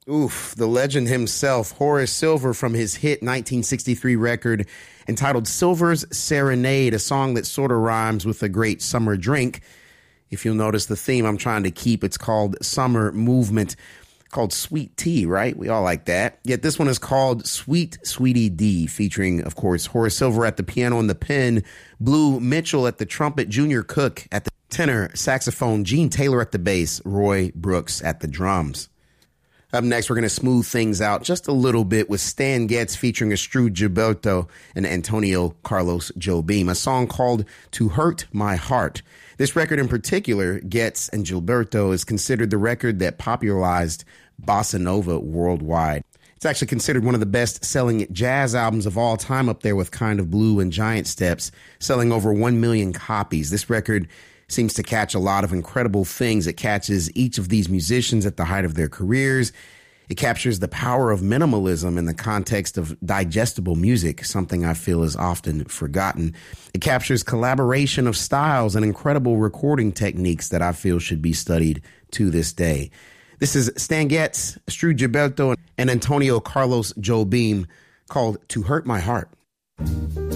Oof, the legend himself, Horace Silver, from his hit 1963 record entitled Silver's Serenade, a song that sort of rhymes with a great summer drink. If you'll notice the theme I'm trying to keep, it's called Summer Movement, called Sweet Tea, right? We all like that. Yet this one is called Sweet Sweetie D, featuring, of course, Horace Silver at the piano and the pen, Blue Mitchell at the trumpet, Junior Cook at the tenor, saxophone, Gene Taylor at the bass, Roy Brooks at the drums. Up next, we're going to smooth things out just a little bit with Stan Getz featuring Astrud Gilberto and Antonio Carlos Jobim, a song called To Hurt My Heart. This record in particular, Getz and Gilberto, is considered the record that popularized bossa nova worldwide. It's actually considered one of the best-selling jazz albums of all time, up there with Kind of Blue and Giant Steps, selling over 1 million copies. This record seems to catch a lot of incredible things. It catches each of these musicians at the height of their careers. It captures the power of minimalism in the context of digestible music, something I feel is often forgotten. It captures collaboration of styles and incredible recording techniques that I feel should be studied to this day. This is Stan Getz, Astrud Gilberto, and Antonio Carlos Jobim, called To Hurt My Heart.